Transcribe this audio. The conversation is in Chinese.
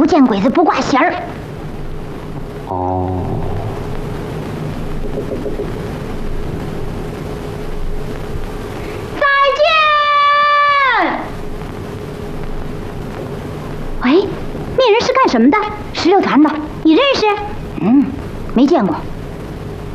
不见鬼子不挂弦儿。 哦。 再见。喂，那人是干什么的？16团的，你认识？没见过。